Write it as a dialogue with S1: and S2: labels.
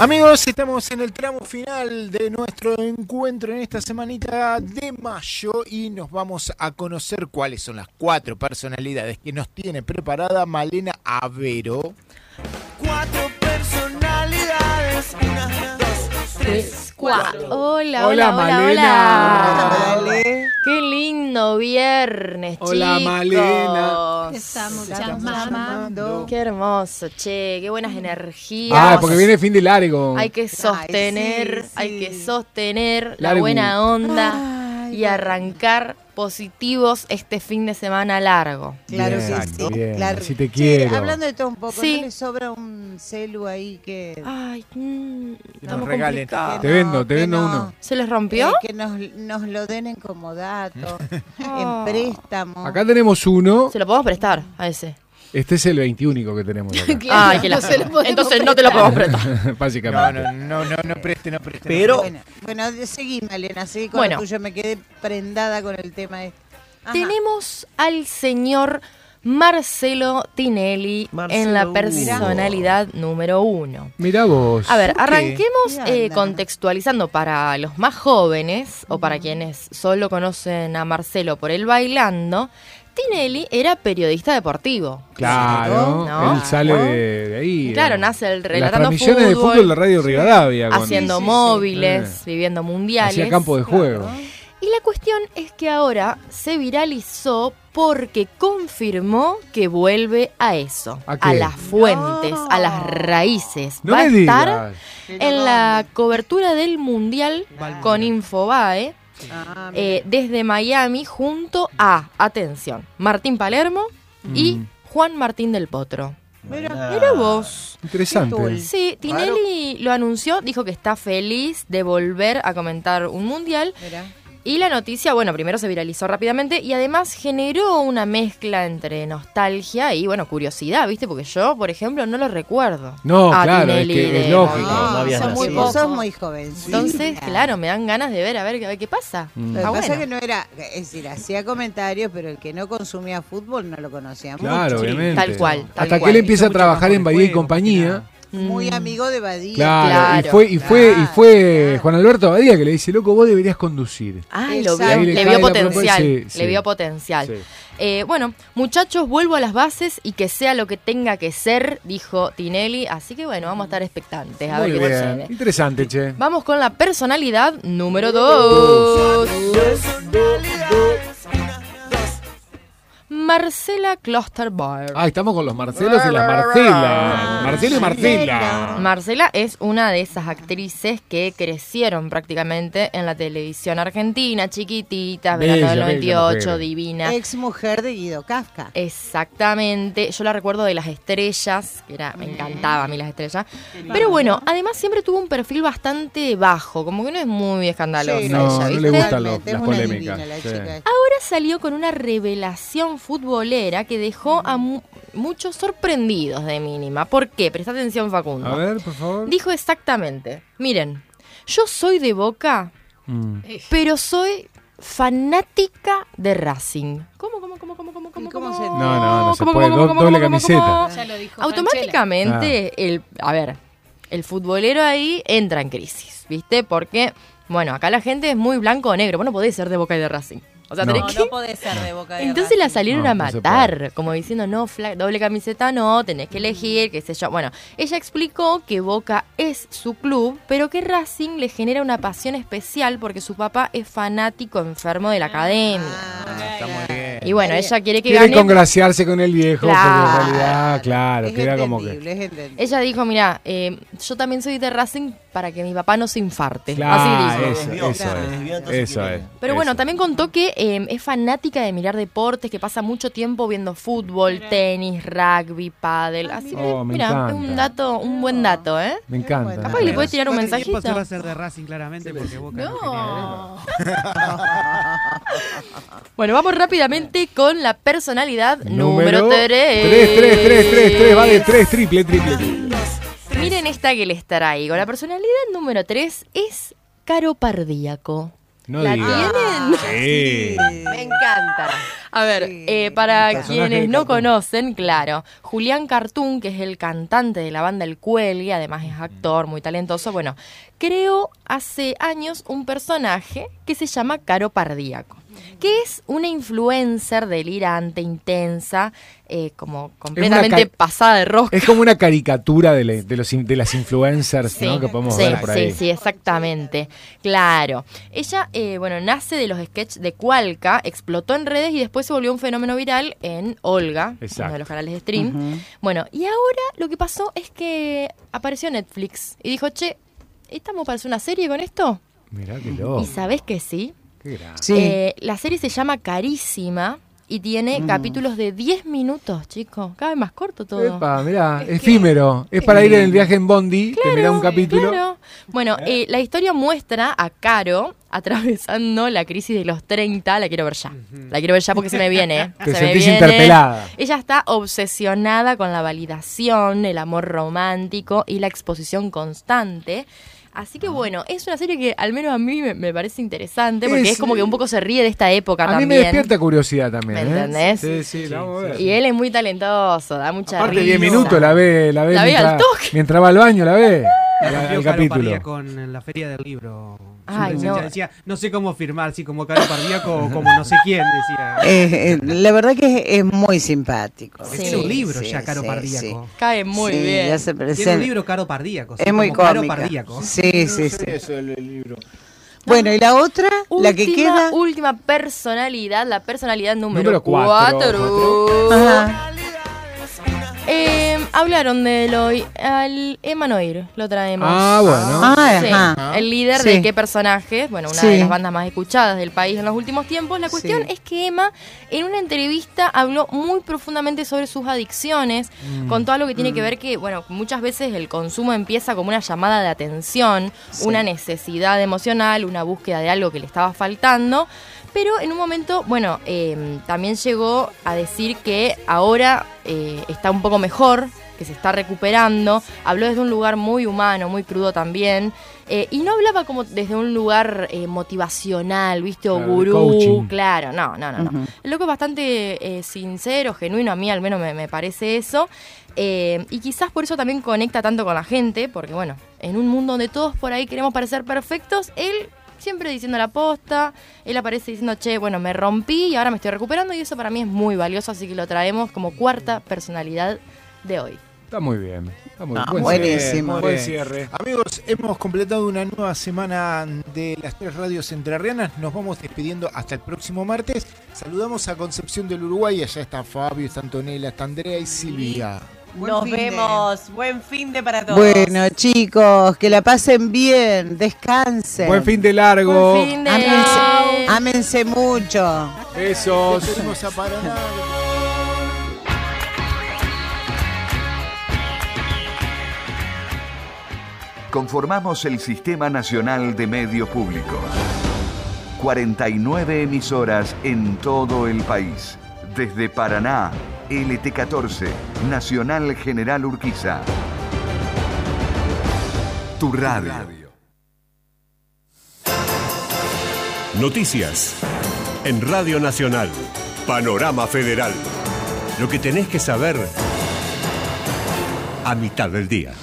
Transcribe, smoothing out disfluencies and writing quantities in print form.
S1: Amigos, estamos en el tramo final de nuestro encuentro en esta semanita de mayo y nos vamos a conocer cuáles son las 4 personalidades que nos tiene preparada Malena Avero.
S2: 4 personalidades, 1, 2, 3, 4.
S3: Hola,
S1: Malena.
S3: hola. Qué lindo viernes,
S1: Hola,
S3: chicos.
S1: Malena.
S4: Estamos llamando.
S3: Qué hermoso, che, qué buenas energías.
S5: Porque viene fin de largo.
S3: Hay que sostener,
S4: sí.
S3: hay que sostener la
S5: Largo.
S3: buena onda y arrancar positivos este fin de semana largo.
S4: Claro
S5: Bien,
S4: que sí.
S5: bien,
S4: Claro.
S5: así te
S4: Che,
S5: quiero.
S4: hablando de todo un poco,
S3: Sí.
S4: ¿no le sobra un celu ahí que...
S3: Ay, estamos
S1: regalen.
S3: complicados.
S5: Te vendo uno.
S3: ¿Se les rompió?
S4: Que nos lo den en comodato, en préstamo.
S5: Acá tenemos uno.
S3: Se lo podemos prestar a ese.
S5: Este es el 21 que tenemos acá.
S3: Ay, qué lástima. Entonces no te lo podemos prestar.
S5: Básicamente.
S1: No preste.
S2: Pero
S4: Bueno, seguí, Malena, seguí con
S3: Bueno.
S4: lo tuyo, me quedé prendada con el tema este. Ajá.
S3: Tenemos al señor Marcelo Tinelli
S2: Marcelo,
S3: en la personalidad número 1.
S5: Mirá vos.
S3: A ver,
S1: ¿Por qué?
S3: arranquemos
S4: ¿Qué anda?
S3: contextualizando para los más jóvenes o para quienes solo conocen a Marcelo por el bailando. Tinelli era periodista deportivo.
S5: Claro,
S3: ¿No?
S5: él sale de ahí.
S3: Claro,
S5: ¿no?
S3: nace el
S5: Las
S3: relatando
S5: transmisiones de fútbol de Radio Rivadavia. cuando
S3: haciendo
S4: Sí, sí,
S3: móviles, viviendo mundiales.
S5: Hacía campo de juego.
S3: Y la cuestión es que ahora se viralizó porque confirmó que vuelve a eso,
S5: ¿A qué?
S3: a las fuentes,
S4: No.
S3: a las raíces.
S5: No
S3: Va a
S5: me
S3: estar
S5: digas.
S3: en la cobertura del Mundial con Infobae
S4: Ah, mira.
S3: desde Miami junto a, atención, Martín Palermo y Juan Martín del Potro. Mira vos.
S5: Interesante.
S3: Sí, Tinelli lo anunció, dijo que está feliz de volver a comentar un Mundial.
S4: Mira.
S3: Y la noticia, bueno, primero se viralizó rápidamente y además generó una mezcla entre nostalgia y, bueno, curiosidad, ¿viste? Porque yo, por ejemplo, no lo recuerdo.
S5: No,
S3: a
S5: claro,
S3: Tinelli
S5: es que es
S3: de-
S5: lógico.
S2: No habías
S4: sos muy,
S2: nacido.
S4: vos sos muy joven.
S3: Entonces, claro, me dan ganas de ver a ver qué pasa.
S4: Lo que
S3: Ah,
S4: pasa
S3: bueno.
S4: es que no era, es decir, hacía comentarios, pero el que no consumía fútbol no lo conocía
S5: Claro,
S4: mucho.
S5: obviamente.
S3: Tal cual, tal
S5: Hasta que
S3: cual.
S5: él empieza a
S2: Hizo mucho
S5: trabajar
S2: más
S5: en
S2: por el
S5: Bahía y
S2: juego,
S5: compañía.
S4: Muy amigo de Badía.
S5: Claro,
S3: Claro.
S5: y fue Juan Alberto Badía que le dice, loco, vos deberías conducir.
S3: Ay, lo
S4: Exacto.
S3: vio,
S4: Ahí
S3: le
S5: le
S3: vio
S5: cae la
S3: potencial,
S5: propuesta, sí,
S3: le
S5: sí.
S3: vio potencial.
S5: Sí.
S3: Bueno, muchachos, vuelvo a las bases y que sea lo que tenga que ser, dijo Tinelli. Así que bueno, vamos a estar expectantes a
S5: Muy
S3: ver qué
S5: bien.
S3: sucede.
S5: Interesante, che.
S3: Vamos con la personalidad número 2. Marcela Klosterboer.
S5: Ah, estamos con los Marcelos y las Marcelas. Marcelo y Marcela.
S3: Marcela es una de esas actrices que crecieron prácticamente en la televisión argentina, chiquititas, verano del
S5: Bella,
S3: 98,
S5: bella mujer.
S3: divina.
S4: Ex mujer de Guido Kafka.
S3: Exactamente, yo la recuerdo de Las Estrellas, que era, me encantaba a mí Las Estrellas. Pero bueno, además siempre tuvo un perfil bastante bajo, como que no es muy escandalosa
S4: Sí,
S5: No,
S3: ella,
S5: no
S3: ¿viste?
S5: le gustan
S4: Totalmente, es
S5: las
S4: una
S5: polémicas.
S4: divina la
S5: Sí.
S4: chica.
S3: Ahora salió con una revelación futbolera que dejó a muchos sorprendidos de mínima. ¿Por qué? Presta atención, Facundo.
S5: A ver, por favor.
S3: Dijo exactamente, miren, yo soy de Boca, pero soy fanática de Racing. ¿Cómo?
S4: ¿Y cómo se-
S5: No se
S3: ¿Cómo,
S5: puede.
S3: cómo, cómo,
S5: Doble
S3: cómo,
S5: camiseta.
S3: cómo?
S4: Ya lo dijo
S3: Automáticamente, el futbolero ahí entra en crisis, ¿viste? Porque, bueno, acá la gente es muy blanco o negro. Vos no podés ser de Boca y de Racing. O sea,
S5: No.
S3: tenés que...
S6: No podés ser de Boca de
S3: Entonces la
S6: Racing.
S3: salieron
S5: No,
S3: a
S5: no se
S3: matar, como diciendo, no, doble camiseta no, tenés que elegir, qué sé yo. Bueno, ella explicó que Boca es su club, pero que Racing le genera una pasión especial porque su papá es fanático enfermo de la academia.
S1: Está muy bien.
S3: Y bueno, ella quiere que
S5: Quiere
S3: gane.
S5: congraciarse con el viejo,
S3: Claro.
S5: porque en realidad, claro,
S4: Es
S5: queda como que...
S4: entendible, es entendible.
S3: Ella dijo, mira, yo también soy de Racing para que mi papá no se infarte.
S5: Claro,
S3: Así dijo.
S5: eso,
S2: Desvió,
S5: eso
S2: claro,
S5: es.
S2: desvió, entonces
S5: Eso
S2: quiere-
S5: es.
S3: Pero bueno,
S5: eso.
S3: también contó que es fanática de mirar deportes, que pasa mucho tiempo viendo fútbol, tenis, rugby, pádel. Así que,
S5: Oh, me
S3: mira, es
S5: encanta.
S3: un buen dato, ¿eh?
S5: Me encanta.
S3: Capaz que le puede tirar un
S7: ¿Cuánto tiempo
S3: mensajito.
S7: se va a hacer de Racing claramente? Porque Boca no quería.
S3: Bueno, vamos rápidamente con la personalidad número 3.
S5: 3, va de 3, triple.
S3: Miren esta que les traigo. La personalidad número 3 es Caro Pardíaco.
S5: No
S3: ¿La
S5: digas.
S3: tienen?
S5: Sí.
S3: Me encanta. A ver,
S4: Sí,
S3: para
S5: personaje
S3: quienes
S5: de
S3: no
S5: Cartoon.
S3: conocen, claro, Julián Cartoon, que es el cantante de la banda El Cuelgue, además es actor muy talentoso, bueno, creó hace años un personaje que se llama Caro Pardíaco, que es una influencer delirante, intensa, como completamente pasada de rosca.
S5: Es como una caricatura de las influencers, ¿no? Que podemos ver por ahí.
S3: Sí, exactamente. Claro. Ella, nace de los sketches de Cualca, explotó en redes y después se volvió un fenómeno viral en Olga,
S5: Exacto.
S3: uno de los canales de stream.
S4: Ujú.
S3: Bueno, y ahora lo que pasó es que apareció Netflix y dijo, che, ¿estamos para hacer una serie con esto?
S5: Mirá qué loco.
S3: Y sabés que sí.
S5: Qué grande.
S4: Sí.
S3: La serie se llama Carísima y tiene capítulos de 10 minutos, chicos. Cada vez más corto todo.
S5: Epa, mirá, efímero. Es para ir en el viaje en Bondi, te mirá un capítulo.
S3: Claro. Bueno, la historia muestra a Caro atravesando la crisis de los 30. La quiero ver ya. La quiero ver ya porque se me viene.
S5: Te
S3: Se me
S5: sentís
S3: viene.
S5: interpelada.
S3: Ella está obsesionada con la validación, el amor romántico y la exposición constante. Así que bueno, es una serie que al menos a mí me parece interesante porque es como que un poco se ríe de esta época
S5: A mí
S3: también.
S5: me despierta curiosidad también.
S3: ¿Me entendés?
S5: Sí, la vamos a ver.
S3: Y él es muy talentoso, da mucha
S5: Aparte
S3: risa.
S5: 10 minutos la ve
S3: La ve
S5: mientras,
S3: al toque.
S5: mientras va al baño, la ve.
S7: La
S5: El
S7: rompió Caro
S5: capítulo.
S7: Pardíaco con la feria del libro.
S3: Ay,
S7: Siempre
S3: no.
S7: decía, no sé cómo firmar, si como Caro Pardíaco o como no sé quién, decía.
S4: La verdad que es muy simpático.
S3: Sí.
S7: Tiene un libro
S4: Sí,
S7: ya, Caro
S4: sí,
S7: Pardíaco.
S3: Cae muy
S4: Sí,
S3: bien.
S4: ya se
S7: Tiene un
S4: presenta.
S7: libro Caro Pardíaco.
S4: Es muy
S7: como Caro
S4: cómica.
S7: Pardíaco.
S4: Sí, sí, sí.
S1: Eso el libro.
S4: Bueno, y la otra, la que queda.
S3: Última personalidad, la personalidad número
S5: Número cuatro.
S3: 4.
S4: Ajá.
S3: Hablaron de Eloy, al Emanuel, lo traemos.
S5: Ah, bueno.
S4: Ah,
S3: Sí,
S4: ajá.
S3: el líder
S4: Sí.
S3: de Qué Personaje, bueno, una
S4: Sí.
S3: de las bandas más escuchadas del país en los últimos tiempos. La cuestión
S4: Sí.
S3: es que Emma en una entrevista habló muy profundamente sobre sus adicciones, con todo lo que tiene que ver que, bueno, muchas veces el consumo empieza como una llamada de atención, una necesidad emocional, una búsqueda de algo que le estaba faltando. Pero en un momento, bueno, también llegó a decir que ahora está un poco mejor, que se está recuperando. Habló desde un lugar muy humano, muy crudo también. Y no hablaba como desde un lugar motivacional, ¿viste? O
S5: Claro,
S3: gurú.
S5: coaching.
S3: Claro, no.
S4: Ujú.
S3: El loco es bastante sincero, genuino, a mí al menos me parece eso. Y quizás por eso también conecta tanto con la gente, porque bueno, en un mundo donde todos por ahí queremos parecer perfectos, él siempre diciendo la posta, él aparece diciendo, che, bueno, me rompí y ahora me estoy recuperando, y eso para mí es muy valioso, así que lo traemos como cuarta personalidad de hoy.
S5: Está muy bien. Está muy
S4: Ah,
S5: buen
S4: buenísimo.
S5: Buen cierre.
S1: Amigos, hemos completado una nueva semana de las 3 radios entrerrianas. Nos vamos despidiendo hasta el próximo martes. Saludamos a Concepción del Uruguay. Allá está Fabio, está Antonella, está Andrea y Silvia.
S6: Nos vemos. Buen fin de para todos.
S4: Bueno, chicos, que la pasen bien, descansen.
S5: Buen fin de largo.
S3: Buen fin de...
S4: Ámense mucho.
S5: Besos.
S1: Tenemos a Paraná.
S8: Conformamos el Sistema Nacional de Medios Públicos. 49 emisoras en todo el país. Desde Paraná, LT14, Nacional General Urquiza. Tu radio.
S9: Noticias. En Radio Nacional. Panorama Federal. Lo que tenés que saber a mitad del día.